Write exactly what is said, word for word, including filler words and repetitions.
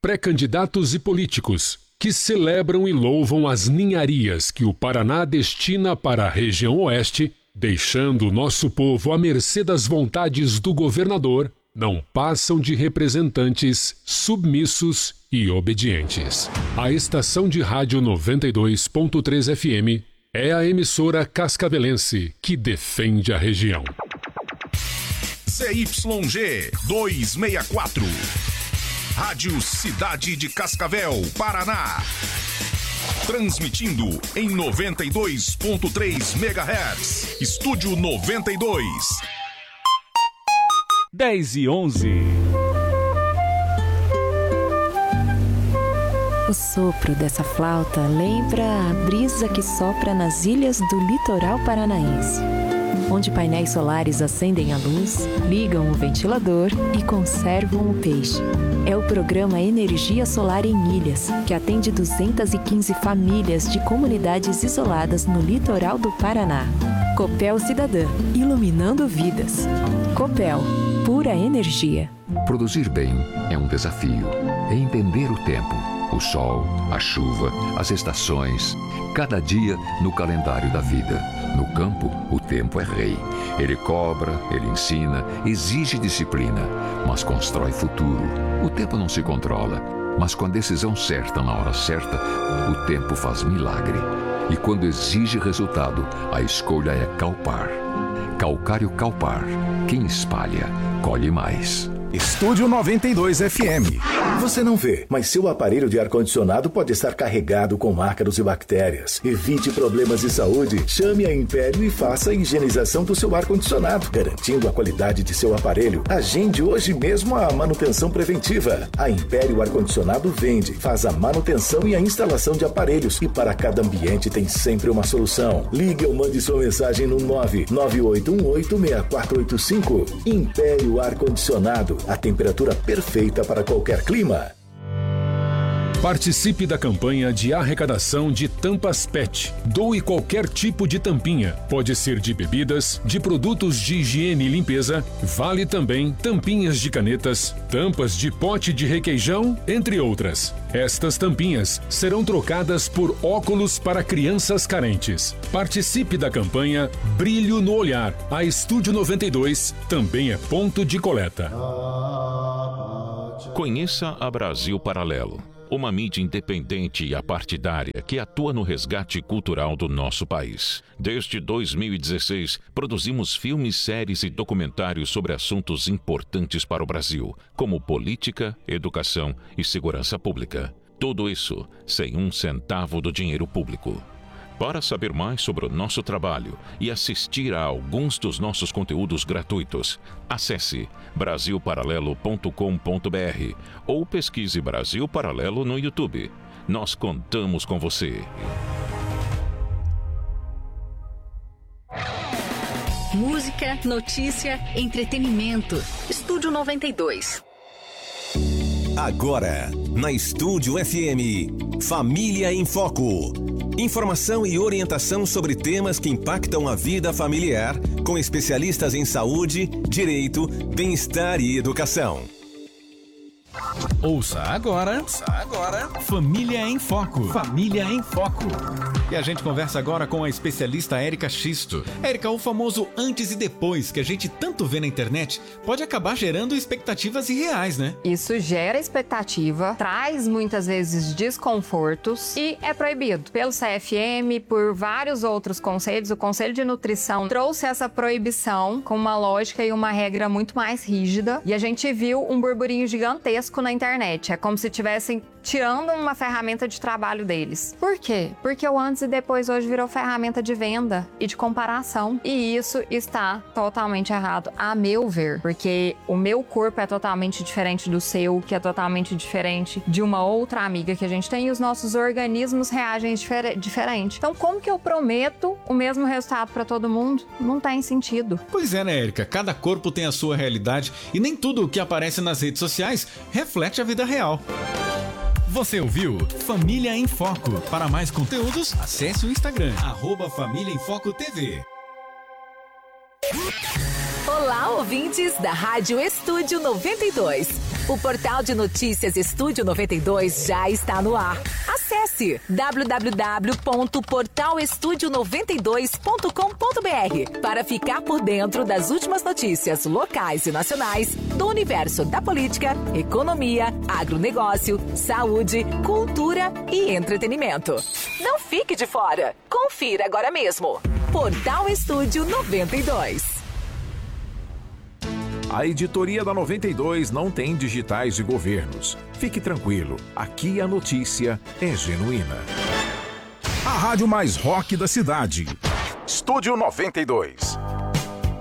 pré-candidatos e políticos que celebram e louvam as ninharias que o Paraná destina para a região oeste, deixando o nosso povo à mercê das vontades do governador, não passam de representantes submissos e obedientes. A estação de rádio noventa e dois ponto três F M é a emissora cascavelense que defende a região. C Y G duzentos e sessenta e quatro, Rádio Cidade de Cascavel, Paraná. Transmitindo em noventa e dois ponto três megahertz. Estúdio noventa e dois. dez e onze. O sopro dessa flauta lembra a brisa que sopra nas ilhas do litoral paranaense, onde painéis solares acendem a luz, ligam o ventilador e conservam o peixe. É o programa Energia Solar em Ilhas, que atende duzentas e quinze famílias de comunidades isoladas no litoral do Paraná. Copel Cidadã, iluminando vidas. Copel, pura energia. Produzir bem é um desafio. É entender o tempo, o sol, a chuva, as estações, cada dia no calendário da vida. No campo, o tempo é rei. Ele cobra, ele ensina, exige disciplina, mas constrói futuro. O tempo não se controla, mas com a decisão certa na hora certa, o tempo faz milagre. E quando exige resultado, a escolha é Calpar. Calcário Calpar. Quem espalha, colhe mais. Estúdio noventa e dois F M. Você não vê, mas seu aparelho de ar-condicionado pode estar carregado com ácaros e bactérias. Evite problemas de saúde. Chame a Império e faça a higienização do seu ar-condicionado, garantindo a qualidade de seu aparelho. Agende hoje mesmo a manutenção preventiva. A Império Ar-Condicionado vende, faz a manutenção e a instalação de aparelhos. E para cada ambiente tem sempre uma solução. Ligue ou mande sua mensagem no nove nove oito um oito seis quatro oito cinco. Império Ar-Condicionado. A temperatura perfeita para qualquer clima. Participe da campanha de arrecadação de tampas P E T. Doe qualquer tipo de tampinha. Pode ser de bebidas, de produtos de higiene e limpeza. Vale também tampinhas de canetas, tampas de pote de requeijão, entre outras. Estas tampinhas serão trocadas por óculos para crianças carentes. Participe da campanha Brilho no Olhar. A Estúdio noventa e dois também é ponto de coleta. Conheça a Brasil Paralelo, uma mídia independente e apartidária que atua no resgate cultural do nosso país. Desde dois mil e dezesseis, produzimos filmes, séries e documentários sobre assuntos importantes para o Brasil, como política, educação e segurança pública. Tudo isso sem um centavo do dinheiro público. Para saber mais sobre o nosso trabalho e assistir a alguns dos nossos conteúdos gratuitos, acesse brasil paralelo ponto com ponto b r ou pesquise Brasil Paralelo no YouTube. Nós contamos com você. Música, notícia, entretenimento. Estúdio noventa e dois. Agora, na Estúdio F M, Família em Foco. Informação e orientação sobre temas que impactam a vida familiar, com especialistas em saúde, direito, bem-estar e educação. Ouça agora, ouça agora, Família em Foco. Família em Foco. E a gente conversa agora com a especialista Érica Xisto. Érica, o famoso antes e depois que a gente tanto vê na internet pode acabar gerando expectativas irreais, né? Isso gera expectativa, traz muitas vezes desconfortos e é proibido. Pelo C F M, por vários outros conselhos, o Conselho de Nutrição trouxe essa proibição com uma lógica e uma regra muito mais rígida. E a gente viu um burburinho gigantesco na internet. É como se estivessem tirando uma ferramenta de trabalho deles. Por quê? Porque o antes e depois hoje virou ferramenta de venda e de comparação. E isso está totalmente errado, a meu ver. Porque o meu corpo é totalmente diferente do seu, que é totalmente diferente de uma outra amiga que a gente tem, e os nossos organismos reagem difer- diferente. Então, como que eu prometo o mesmo resultado para todo mundo? Não tem sentido. Pois é, né, Érica? Cada corpo tem a sua realidade e nem tudo o que aparece nas redes sociais reflete a vida real. Você ouviu Família em Foco. Para mais conteúdos, acesse o Instagram, arroba Família em Foco T V. Olá, ouvintes da Rádio Estúdio noventa e dois. O portal de notícias Estúdio noventa e dois já está no ar. Acesse w w w ponto portal estúdio noventa e dois ponto com ponto b r para ficar por dentro das últimas notícias locais e nacionais do universo da política, economia, agronegócio, saúde, cultura e entretenimento. Não fique de fora. Confira agora mesmo. Portal Estúdio noventa e dois. A editoria da noventa e dois não tem digitais de governos. Fique tranquilo, aqui a notícia é genuína. A rádio mais rock da cidade. Estúdio noventa e dois.